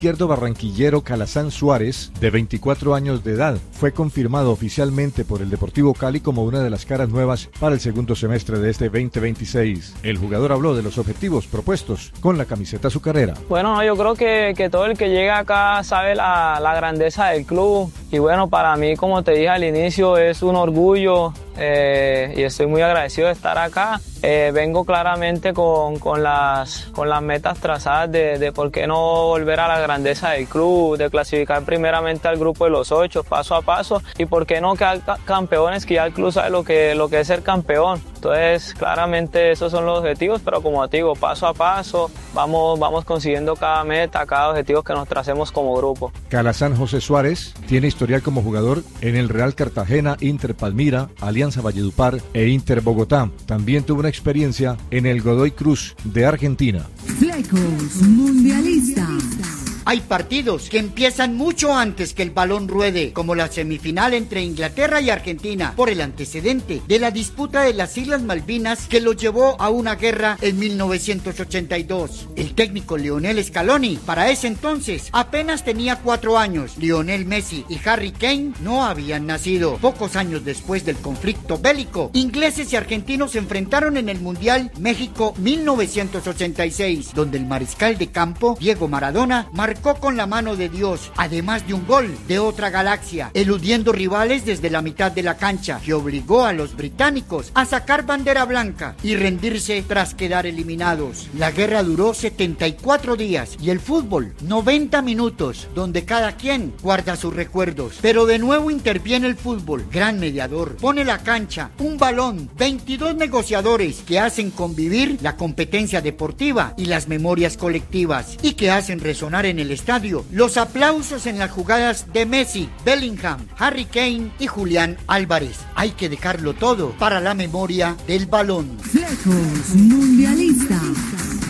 izquierdo barranquillero Calazán Suárez, de 24 años de edad, fue confirmado oficialmente por el Deportivo Cali como una de las caras nuevas para el segundo semestre de este 2026. El jugador habló de los objetivos propuestos con la camiseta azucarera. Bueno, yo creo que todo el que llega acá sabe la grandeza del club y bueno, para mí, como te dije al inicio, es un orgullo y estoy muy agradecido de estar acá. Vengo claramente con las metas trazadas de por qué no volver a la grandeza del club, de clasificar primeramente al grupo de los 8 paso a paso y por qué no quedar campeones, que ya el club sabe lo que es ser campeón. Entonces claramente esos son los objetivos, pero como te digo, paso a paso vamos consiguiendo cada meta, cada objetivo que nos tracemos como grupo. Calazán José Suárez tiene historial como jugador en el Real Cartagena, Inter Palmira, Alianza Valledupar e Inter Bogotá. También tuvo una experiencia en el Godoy Cruz de Argentina. Flecos Mundialista. Hay partidos que empiezan mucho antes que el balón ruede, como la semifinal entre Inglaterra y Argentina, por el antecedente de la disputa de las Islas Malvinas que lo llevó a una guerra en 1982. El técnico Lionel Scaloni, para ese entonces, apenas tenía 4 años. Lionel Messi y Harry Kane no habían nacido. Pocos años después del conflicto bélico, ingleses y argentinos se enfrentaron en el Mundial México 1986, donde el mariscal de campo, Diego Maradona, marcó con la mano de Dios, además de un gol de otra galaxia, eludiendo rivales desde la mitad de la cancha, que obligó a los británicos a sacar bandera blanca y rendirse tras quedar eliminados. La guerra duró 74 días y el fútbol 90 minutos, donde cada quien guarda sus recuerdos. Pero de nuevo interviene el fútbol, gran mediador, pone la cancha, un balón, 22 negociadores que hacen convivir la competencia deportiva y las memorias colectivas y que hacen resonar en el estadio los aplausos en las jugadas de Messi, Bellingham, Harry Kane y Julián Álvarez. Hay que dejarlo todo para la memoria del balón. Flecos Mundialista.